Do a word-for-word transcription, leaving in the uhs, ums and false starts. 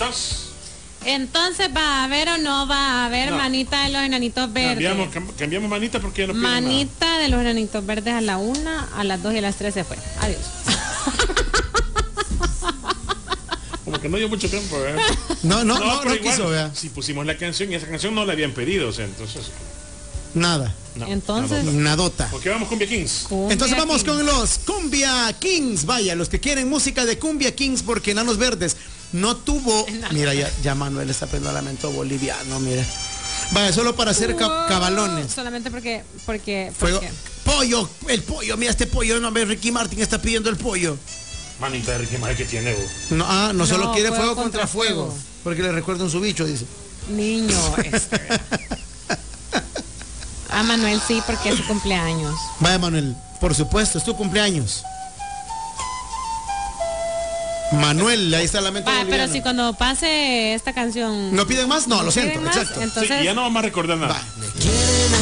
manitas. Entonces, ¿va a haber o no va a haber no. manita de los enanitos verdes? Cambiamos, cambiamos manita porque ya no piden manita nada. de los enanitos verdes a la una, a las dos y a las tres se fue. Adiós. Como que no dio mucho tiempo, ¿eh? No, no, no, no, no igual, quiso, vea. Si pusimos la canción y esa canción no la habían pedido, o sea, entonces... Nada. No, entonces... Nadota. ¿Por qué vamos Cumbia Kings? Cumbia entonces vamos Kings. con los Cumbia Kings. Vaya, los que quieren música de Cumbia Kings porque Enanos Verdes no tuvo... Mira, ya, ya Manuel está aprendiendo el lamento boliviano, mira. Vaya, solo para hacer ca cabalones. Solamente porque... porque, Fuego. porque... Pollo, el pollo, mira este pollo, no ve, Ricky Martin está pidiendo el pollo. Manita de Ricky Martin que tiene, vos. No, ah, no, no solo quiere fuego, fuego contra, contra fuego, fuego. Porque le recuerda un su bicho, dice. Niño, este. A Manuel sí, porque es su cumpleaños. Vaya Manuel, por supuesto, es tu cumpleaños. Manuel, ahí está la mente. Va, pero si cuando pase esta canción... ¿No piden más? No, lo siento, más, exacto. Entonces... Sí, ya no vamos a recordar nada. Va.